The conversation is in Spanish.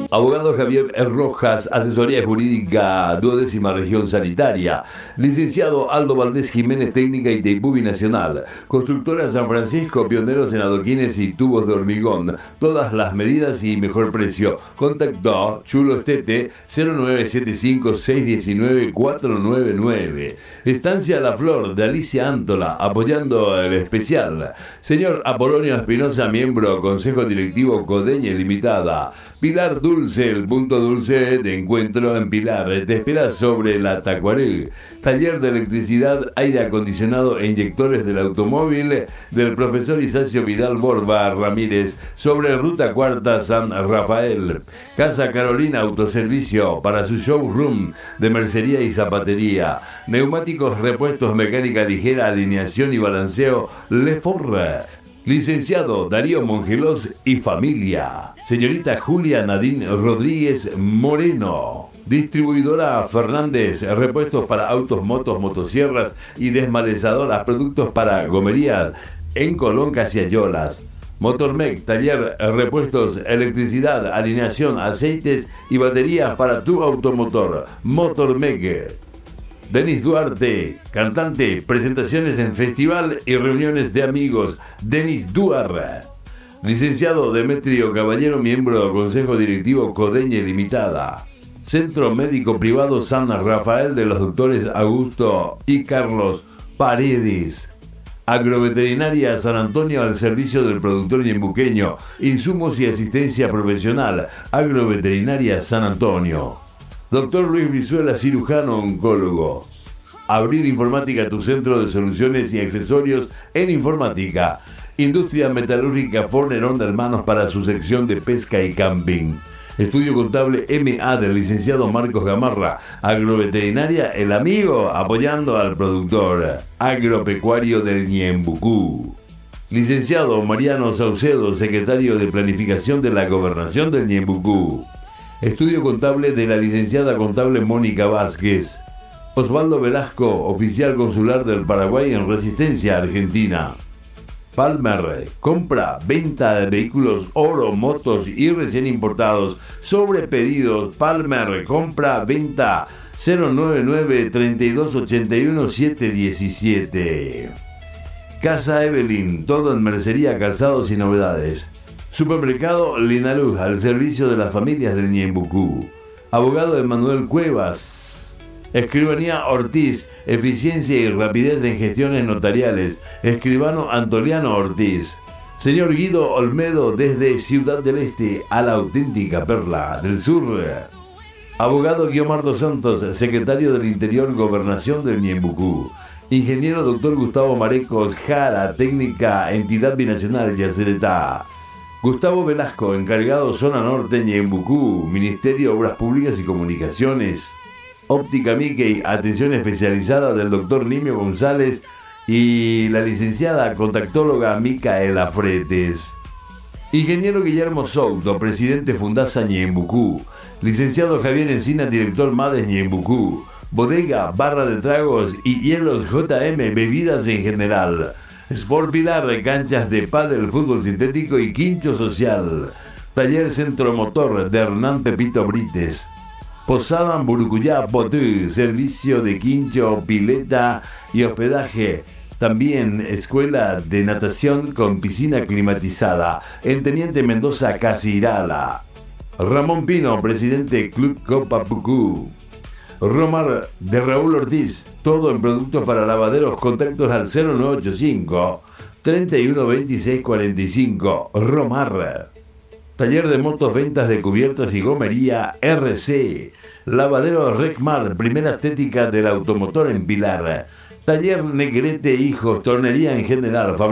Abogado Javier Rojas, asesoría jurídica 12ª región sanitaria. Licenciado Aldo Valdés Jiménez, técnica Itaipú Binacional. Constructora San Francisco, pioneros en adoquines y tubos de hormigón. Todas las medidas y mejor precio. Contacto Chulo Estete 0975-619-499. Estancia La Flor de Alicia Antola, apoyando el especial. Señor Apolonio Espinosa, miembro Consejo Directivo Codeña Limitada. Pilar Dulce, el punto dulce de encuentro en Pilar. Te espera sobre la Tacuarel. Taller de electricidad, aire acondicionado e inyectores del automóvil del profesor Isacio Vidal Borba Ramírez, sobre Ruta Cuarta San Rafael. Casa Carolina Autoservicio para su showroom de mercería y zapatería. Neumáticos, repuestos, mecánica ligera, alineación y balanceo Leforre. Licenciado Darío Mongelos y familia. Señorita Julia Nadine Rodríguez Moreno. Distribuidora Fernández, repuestos para autos, motos, motosierras y desmalezadoras, productos para gomería en Colón, Casiayolas. Motormec, taller, repuestos, electricidad, alineación, aceites y baterías para tu automotor. Motormec. Denis Duarte, cantante, presentaciones en festival y reuniones de amigos. Denis Duarte. Licenciado Demetrio Caballero, miembro del Consejo Directivo Codeña Limitada. Centro Médico Privado San Rafael de los doctores Augusto y Carlos Paredes. Agroveterinaria San Antonio al servicio del productor ñembuqueño. Insumos y asistencia profesional. Agroveterinaria San Antonio. Doctor Luis Brizuela, cirujano oncólogo. Abril Informática, tu centro de soluciones y accesorios en informática. Industria Metalúrgica Fornerón Hermanos para su sección de pesca y camping. Estudio Contable MA del licenciado Marcos Gamarra. Agroveterinaria El Amigo, apoyando al productor. Agropecuario del Ñembucú. Licenciado Mariano Saucedo, secretario de Planificación de la Gobernación del Ñembucú. Estudio Contable de la licenciada contable Mónica Vázquez. Osvaldo Velasco, oficial consular del Paraguay en Resistencia, Argentina. Palmer, compra, venta de vehículos, oro, motos y recién importados. Sobre pedidos, Palmer, compra, venta 099-3281-717. Casa Evelyn, todo en mercería, calzados y novedades. Supermercado Linaluz, al servicio de las familias del Ñembucú. Abogado Emanuel Cuevas. Escribanía Ortiz, eficiencia y rapidez en gestiones notariales. Escribano Antoliano Ortiz. Señor Guido Olmedo, desde Ciudad del Este a la auténtica perla del sur. Abogado Guiomardo Santos, secretario del Interior, Gobernación del Ñembucú. Ingeniero Dr. Gustavo Marecos Jara, técnica, entidad binacional Yacyretá. Gustavo Velasco, encargado Zona Norte Ñembucú, Ministerio de Obras Públicas y Comunicaciones. Óptica Mickey, atención especializada del doctor Nimio González y la licenciada contactóloga Micaela Fretes. Ingeniero Guillermo Souto, presidente Fundasa Ñembucú. Licenciado Javier Encina, director MADES Ñembucú. Bodega, barra de tragos y hielos JM, bebidas en general. Sport Pilar, canchas de pádel, fútbol sintético y quincho social. Taller Centro Motor de Hernán Pepito Brites. Posada Burucuyá Potú, servicio de quincho, pileta y hospedaje. También escuela de natación con piscina climatizada. En Teniente Mendoza, Casirala. Ramón Pino, presidente Club Copa Pucú. Romar de Raúl Ortiz, todo en productos para lavaderos. Contactos al 0985 312645. Romar. Taller de motos, ventas de cubiertas y gomería RC. Lavadero Recmar, primera estética del automotor en Pilar. Taller Negrete Hijos, tornería en general.